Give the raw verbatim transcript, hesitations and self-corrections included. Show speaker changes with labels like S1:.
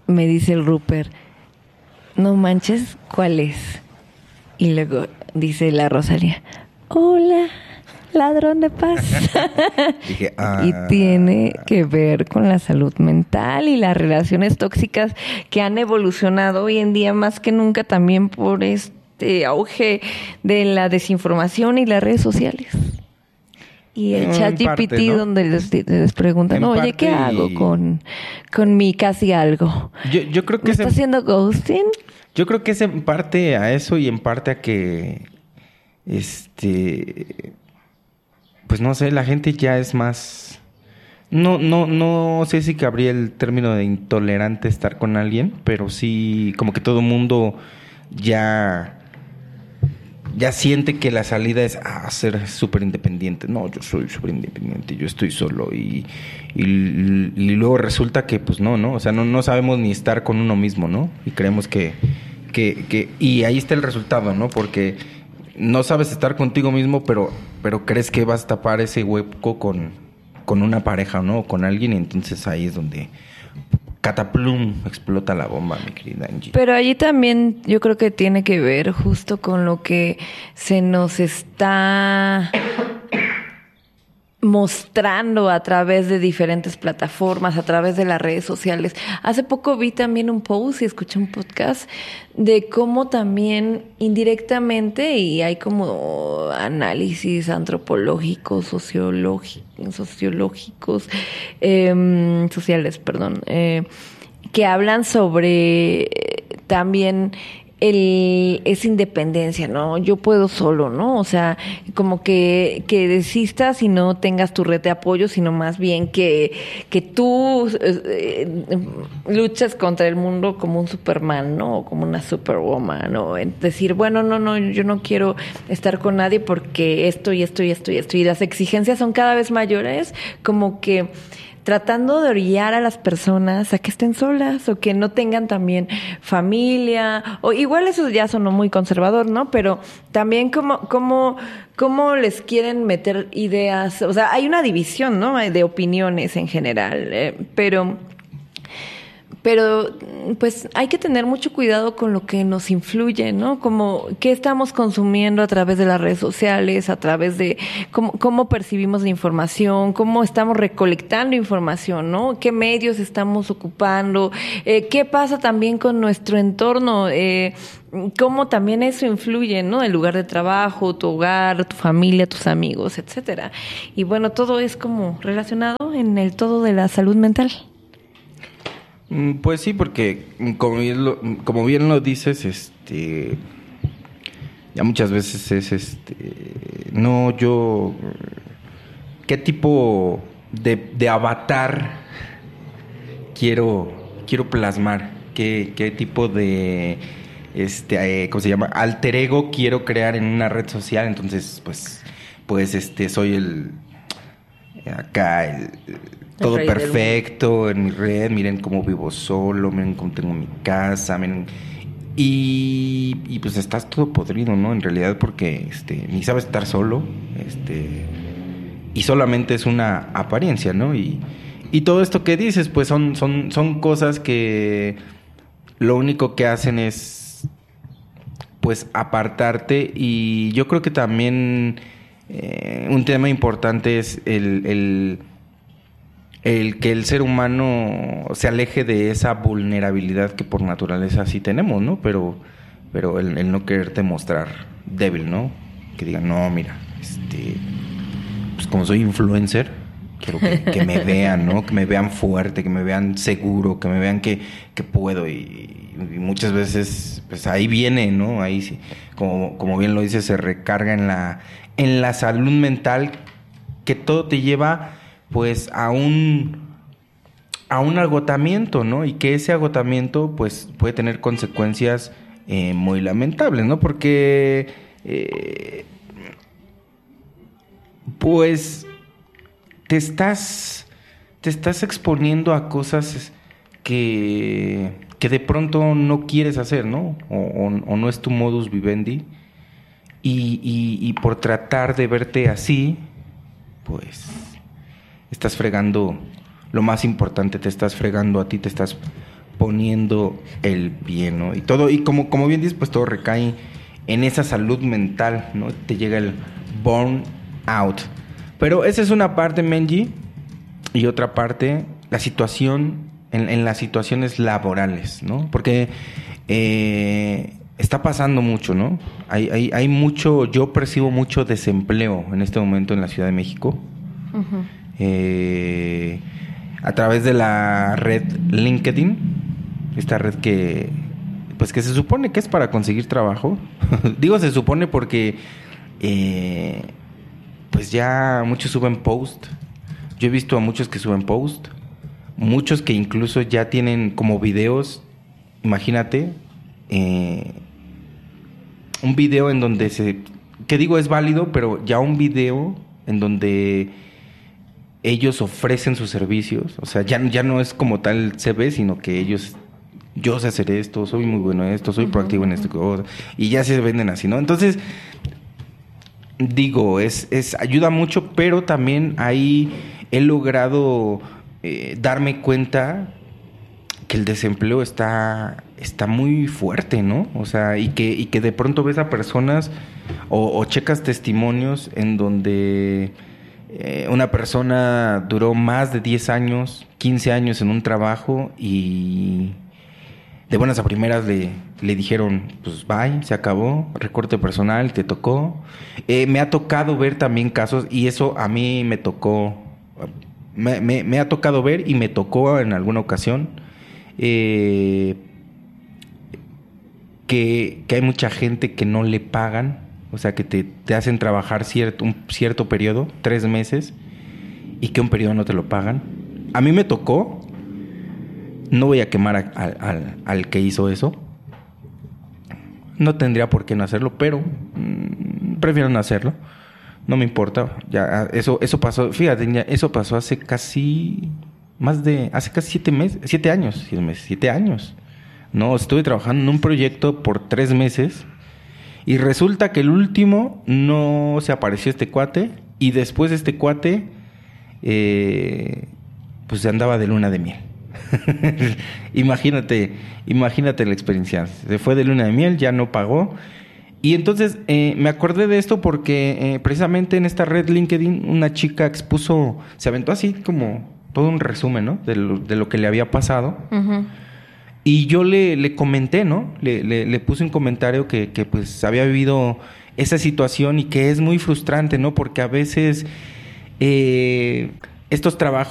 S1: me dice el Rupert, no manches, ¿cuál es? Y luego dice la Rosalía, hola, ladrón de paz.
S2: Dije, ah.
S1: Y tiene que ver con la salud mental y las relaciones tóxicas que han evolucionado hoy en día más que nunca también por este auge de la desinformación y las redes sociales. Y el
S2: En
S1: chat G P T
S2: parte, ¿no?
S1: donde les, les preguntan,
S2: En
S1: oye,
S2: parte
S1: ¿qué hago
S2: y-
S1: con, con mi casi algo?
S2: Yo, yo creo que
S1: ¿Me
S2: es
S1: está
S2: en-
S1: haciendo ghosting?
S2: yo creo que es en parte a eso y en parte a que este pues no sé, la gente ya es más no no no sé si cabría el término de intolerante estar con alguien, pero sí como que todo mundo ya ya siente que la salida es ah, ser súper independiente. No, yo soy súper independiente, yo estoy solo y, y, y luego resulta que pues no, ¿no? O sea, no, no sabemos ni estar con uno mismo, ¿no? Y creemos que, que, que... Y ahí está el resultado, ¿no? Porque no sabes estar contigo mismo, pero, pero crees que vas a tapar ese hueco con, con una pareja, ¿no? O con alguien, y entonces ahí es donde... Cataplum, explota la bomba, mi querida Angie.
S1: Pero allí también yo creo que tiene que ver justo con lo que se nos está mostrando a través de diferentes plataformas, a través de las redes sociales. Hace poco vi también un post y escuché un podcast de cómo también indirectamente, y hay como análisis antropológicos, sociológicos, sociológicos, eh, sociales, perdón, eh, que hablan sobre eh, también el es independencia, ¿no? Yo puedo solo, ¿no? O sea, como que, que desistas y no tengas tu red de apoyo, sino más bien que, que tú eh, luchas contra el mundo como un Superman, ¿no? O como una Superwoman, ¿no? Es decir, bueno, no, no, yo no quiero estar con nadie porque esto y esto y esto y esto. Y las exigencias son cada vez mayores, como que tratando de orillar a las personas a que estén solas o que no tengan también familia, o igual eso ya sonó muy conservador, ¿no? Pero también como, como, como les quieren meter ideas, o sea, hay una división, ¿no? De opiniones en general, eh, pero... Pero, pues, hay que tener mucho cuidado con lo que nos influye, ¿no? Como qué estamos consumiendo a través de las redes sociales, a través de cómo, cómo percibimos la información, cómo estamos recolectando información, ¿no? ¿Qué medios estamos ocupando? Eh, ¿Qué pasa también con nuestro entorno? Eh, cómo también eso influye, ¿no? El lugar de trabajo, tu hogar, tu familia, tus amigos, etcétera. Y bueno, todo es como relacionado en el todo de la salud mental.
S2: Pues sí, porque como bien lo, como bien lo dices, este, ya muchas veces es, este, no yo, ¿qué tipo de, de avatar quiero, quiero plasmar? ¿Qué, qué tipo de, este, eh, ¿cómo se llama? Alter ego quiero crear en una red social? Entonces, pues, pues, este, soy el, acá, el... todo perfecto en mi red, miren cómo vivo solo, miren cómo tengo mi casa, miren... Y, y pues estás todo podrido, ¿no? En realidad porque este, ni sabes estar solo, este, y solamente es una apariencia, ¿no? Y, y todo esto que dices, pues son, son, son cosas que lo único que hacen es, pues, apartarte. Y yo creo que también eh, un tema importante es el... el el que el ser humano se aleje de esa vulnerabilidad que por naturaleza sí tenemos, ¿no? Pero, pero el, el no quererte mostrar débil, ¿no? Que digan, no, mira, este, pues como soy influencer, quiero que, que me vean, ¿no? Que me vean fuerte, que me vean seguro, que me vean que, que puedo. Y, y muchas veces, pues ahí viene, ¿no? Ahí sí, como, como bien lo dice, se recarga en la, en la salud mental, que todo te lleva... pues a un a un agotamiento, ¿no? Y que ese agotamiento pues puede tener consecuencias eh, muy lamentables, ¿no? Porque eh, pues te estás te estás exponiendo a cosas que que de pronto no quieres hacer, ¿no? O, o, o no es tu modus vivendi y, y, y por tratar de verte así, pues estás fregando lo más importante, te estás fregando a ti, te estás poniendo el pie, ¿no? Y todo, y como, como bien dices, pues todo recae en esa salud mental, ¿no? Te llega el burnout. Pero esa es una parte, Menji, y otra parte, la situación, en, en las situaciones laborales, ¿no? Porque eh, está pasando mucho, ¿no? Hay, hay, hay mucho, yo percibo mucho desempleo en este momento en la Ciudad de México. Uh-huh. Eh, a través de la red LinkedIn, esta red que, pues que se supone que es para conseguir trabajo. Digo se supone porque eh, pues ya muchos suben post. Yo he visto a muchos que suben post, muchos que incluso ya tienen como videos, imagínate, eh, un video en donde se, que digo es válido, pero ya un video en donde ellos ofrecen sus servicios, o sea, ya, ya no es como tal C V, sino que ellos, yo sé hacer esto, soy muy bueno en esto, soy uh-huh, proactivo en uh-huh. esto, y ya se venden así, ¿no? Entonces, digo, es, es ayuda mucho, pero también ahí he logrado eh, darme cuenta que el desempleo está, está muy fuerte, ¿no? O sea, y que, y que de pronto ves a personas o, o checas testimonios en donde eh, una persona duró más de diez años, quince años en un trabajo y de buenas a primeras le, le dijeron, pues bye, se acabó, recorte personal, te tocó. Eh, me ha tocado ver también casos, y eso a mí me tocó, me, me, me ha tocado ver y me tocó en alguna ocasión, eh, que, que hay mucha gente que no le pagan, o sea, que te, te hacen trabajar cierto, un cierto periodo, tres meses, y que un periodo no te lo pagan. A mí me tocó. No voy a quemar a, a, al, al que hizo eso. No tendría por qué no hacerlo, pero mmm, prefiero no hacerlo. No me importa. Ya eso, eso pasó. Fíjate, ya, eso pasó hace casi más de, hace casi siete meses, siete años, siete meses, siete años. No, estuve trabajando en un proyecto por tres meses y resulta que el último no se apareció este cuate y después este cuate, eh, pues se andaba de luna de miel. imagínate, imagínate la experiencia. Se fue de luna de miel, ya no pagó. Y entonces eh, me acordé de esto porque eh, precisamente en esta red LinkedIn una chica expuso, se aventó así como todo un resumen, ¿no? De lo, de lo que le había pasado. Uh-huh. Y yo le, le comenté, ¿no? Le, le, le puse un comentario que, que pues había vivido esa situación y que es muy frustrante, ¿no? Porque a veces eh, estos trabajos